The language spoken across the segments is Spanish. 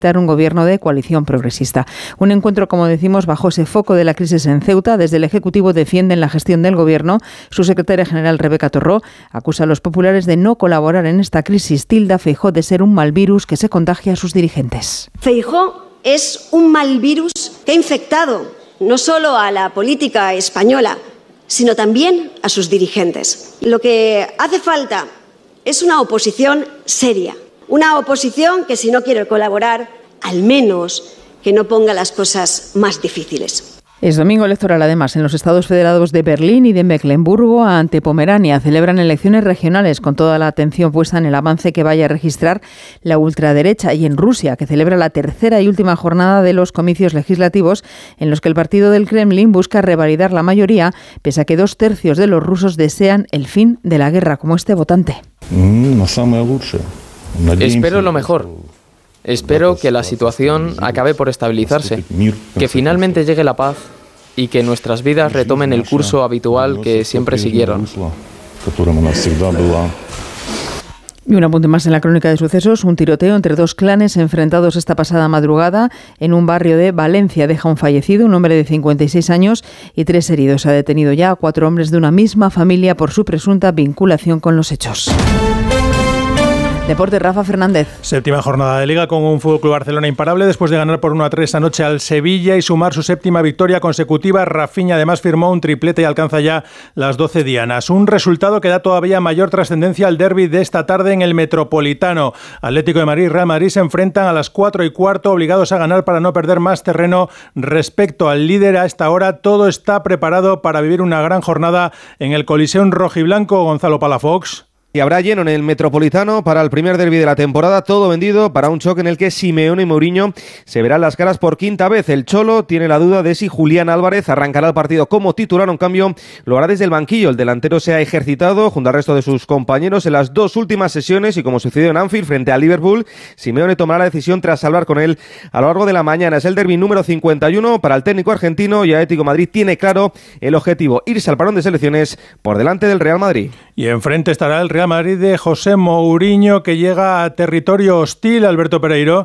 un gobierno de coalición progresista. Un encuentro, como decimos, bajo ese foco de la crisis en Ceuta. Desde el Ejecutivo defienden la gestión del gobierno. Su secretaria general, Rebeca Torró, acusa a los populares de no colaborar en esta crisis. Tilda Feijóo de ser un mal virus que se contagia a sus dirigentes. Feijóo es un mal virus que ha infectado no solo a la política española, sino también a sus dirigentes. Lo que hace falta es una oposición seria, una oposición que, si no quiere colaborar, al menos que no ponga las cosas más difíciles. Es domingo electoral, además, en los estados federados de Berlín y de Mecklemburgo ante Pomerania. Celebran elecciones regionales con toda la atención puesta en el avance que vaya a registrar la ultraderecha. Y en Rusia, que celebra la tercera y última jornada de los comicios legislativos en los que el partido del Kremlin busca revalidar la mayoría, pese a que 2/3 de los rusos desean el fin de la guerra, como este votante. Espero lo mejor. Espero que la situación acabe por estabilizarse, que finalmente llegue la paz y que nuestras vidas retomen el curso habitual que siempre siguieron. Y un apunte más en la crónica de sucesos. Un tiroteo entre dos clanes enfrentados esta pasada madrugada en un barrio de Valencia deja un fallecido, un hombre de 56 años, y 3 heridos. Ha detenido ya a 4 hombres de una misma familia por su presunta vinculación con los hechos. Deporte, Rafa Fernández. Séptima jornada de Liga con un FC Barcelona imparable después de ganar por 1-3 anoche al Sevilla y sumar su séptima victoria consecutiva. Rafinha además firmó un triplete y alcanza ya las 12 dianas. Un resultado que da todavía mayor trascendencia al derbi de esta tarde en el Metropolitano. Atlético de Madrid y Real Madrid se enfrentan a las 4:15, obligados a ganar para no perder más terreno respecto al líder. A esta hora todo está preparado para vivir una gran jornada en el Coliseum rojiblanco. Gonzalo Palafox. Y habrá lleno en el Metropolitano para el primer derbi de la temporada, todo vendido para un choque en el que Simeone y Mourinho se verán las caras por quinta vez. El Cholo tiene la duda de si Julián Álvarez arrancará el partido como titular, en cambio lo hará desde el banquillo. El delantero se ha ejercitado junto al resto de sus compañeros en las 2 últimas sesiones y, como sucedió en Anfield frente a Liverpool, Simeone tomará la decisión tras hablar con él a lo largo de la mañana. Es el derbi número 51 para el técnico argentino y Atlético de Madrid tiene claro el objetivo: irse al parón de selecciones por delante del Real Madrid. Y enfrente estará el Real Madrid de José Mourinho, que llega a territorio hostil. Alberto Pereiro.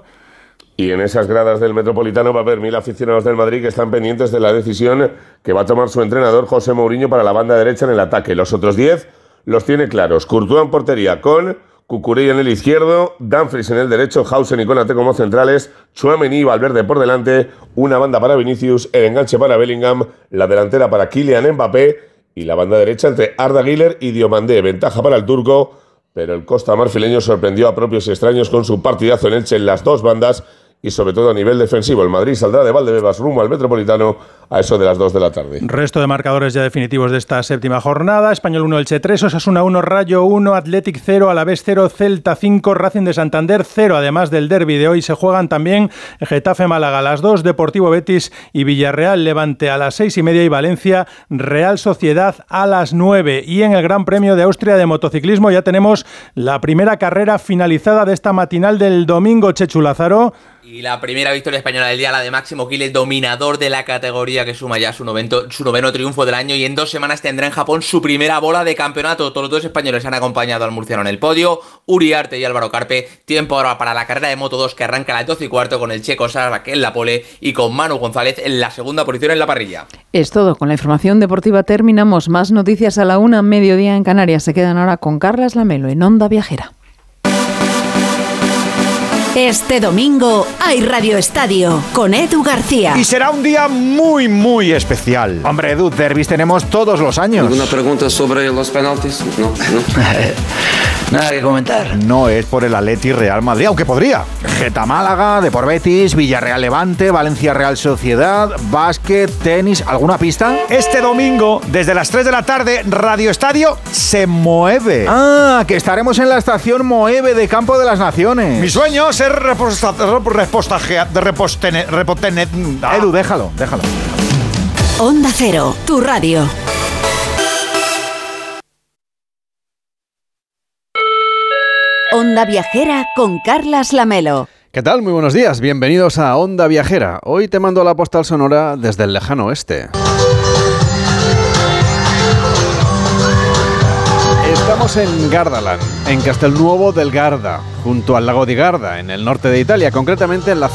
Y en esas gradas del Metropolitano va a haber 1000 aficionados del Madrid que están pendientes de la decisión que va a tomar su entrenador José Mourinho para la banda derecha en el ataque. Los otros 10 los tiene claros: Courtois en portería con Cucurella en el izquierdo, Dumfries en el derecho, Hausen y Konaté como centrales, Tchouaméni y Valverde por delante, una banda para Vinicius, el enganche para Bellingham, la delantera para Kylian Mbappé y la banda derecha entre Arda Güler y Diomandé. Ventaja para el turco, pero el costa marfileño sorprendió a propios y extraños con su partidazo en Elche en las 2 bandas y sobre todo a nivel defensivo. El Madrid saldrá de Valdebebas rumbo al Metropolitano a eso de las 2 de la tarde. Resto de marcadores ya definitivos de esta séptima jornada: Español 1, Elche 3, Osasuna 1, Rayo 1, Athletic 0, Alavés 0, Celta 5, Racing de Santander 0. Además del derbi de hoy se juegan también Getafe Málaga a las 2, Deportivo Betis y Villarreal Levante a las 6:30 y Valencia Real Sociedad a las 9. Y en el Gran Premio de Austria de motociclismo ya tenemos la primera carrera finalizada de esta matinal del domingo. Chechu Lázaro. Y la primera victoria española del día, la de Máximo Giles, dominador de la categoría, que suma ya su noveno triunfo del año, y en 2 semanas tendrá en Japón su primera bola de campeonato. Todos los 2 españoles han acompañado al murciano en el podio, Uriarte y Álvaro Carpe. Tiempo ahora para la carrera de Moto 2, que arranca a las 12:15 con el checo Sarraque en la pole y con Manu González en la segunda posición en la parrilla. Es todo. Con la información deportiva terminamos. Más noticias a la 1, mediodía en Canarias. Se quedan ahora con Carlas Lamelo en Onda Viajera. Este domingo hay Radio Estadio con Edu García. Y será un día muy, muy especial. Hombre, Edu, derbis tenemos todos los años. ¿Alguna pregunta sobre los penaltis? No. Nada que comentar. No es por el Atleti Real Madrid, aunque podría. Geta Málaga, Depor Betis, Villarreal Levante, Valencia Real Sociedad, básquet, tenis. ¿Alguna pista? Este domingo, desde las 3 de la tarde, Radio Estadio se mueve. Ah, que estaremos en la estación Moeve de Campo de las Naciones. Mi sueño es ser Edu, déjalo. Onda Cero, tu radio. Onda Viajera con Carlas Lamelo. ¿Qué tal? Muy buenos días. Bienvenidos a Onda Viajera. Hoy te mando la postal sonora desde el lejano oeste. Estamos en Gardaland, en Castelnuovo del Garda, junto al lago di Garda, en el norte de Italia, concretamente en la